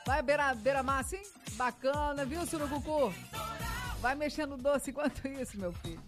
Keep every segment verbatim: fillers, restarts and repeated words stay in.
Vai beira, beira-mar assim? Bacana, viu, Surucucu? Vai mexendo doce enquanto isso, meu filho.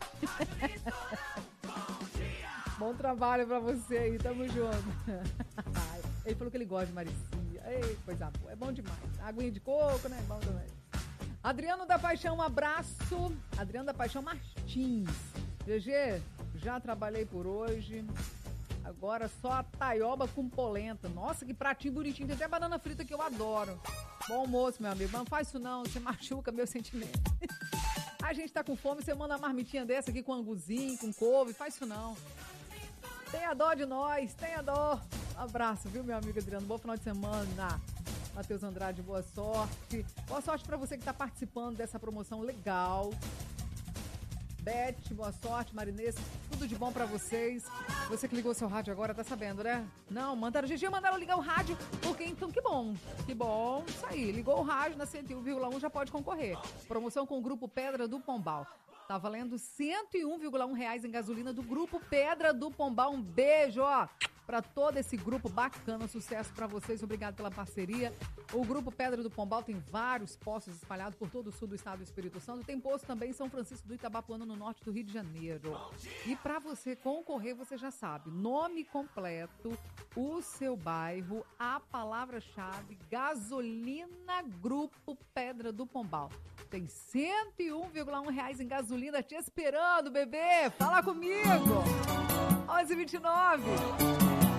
Bom trabalho pra você aí, tamo junto. Ele falou que ele gosta de Maricia. Ei, coisa boa, é bom demais. Aguinha de coco, né? É bom também. Adriano da Paixão, um abraço. Adriano da Paixão Martins. G G, já trabalhei por hoje. Agora só a taioba com polenta. Nossa, que pratinho bonitinho. Tem até banana frita que eu adoro. Bom almoço, meu amigo. Mas não faz isso não, você machuca meu sentimento. A gente tá com fome, você manda uma marmitinha dessa aqui com anguzinho, com couve. Faz isso não. Tenha dó de nós, tenha dó. Um abraço, viu, meu amigo Adriano? Bom final de semana. Matheus Andrade, boa sorte. Boa sorte pra você que tá participando dessa promoção legal. Beth, boa sorte, Marinês, tudo de bom pra vocês. Você que ligou seu rádio agora, tá sabendo, né? Não, mandaram, G G, mandaram ligar o rádio, porque então que bom, que bom, isso aí, ligou o rádio na cento e um vírgula um, já pode concorrer. Promoção com o Grupo Pedra do Pombal. Tá valendo cento e um vírgula um reais em gasolina do Grupo Pedra do Pombal. Um beijo, ó, pra todo esse grupo bacana, sucesso pra vocês, obrigado pela parceria. O Grupo Pedra do Pombal tem vários postos espalhados por todo o sul do estado do Espírito Santo. Tem posto também em São Francisco do Itabapuana, no norte do Rio de Janeiro. E pra você concorrer, você já sabe, nome completo, o seu bairro, a palavra-chave, gasolina Grupo Pedra do Pombal. Tem cento e um vírgula um reais em gasolina te esperando, bebê. Fala comigo. onze e vinte e nove.